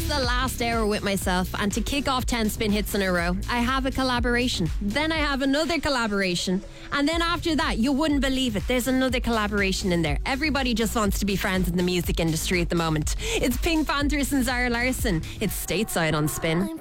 the last hour with myself, and to kick off 10 spin hits in a row, I have a collaboration. Then I have another collaboration. And then after that, you wouldn't believe it, there's another collaboration in there. Everybody just wants to be friends in the music industry at the moment. It's Pink Panthers and Zara Larsson. It's Stateside on Spin.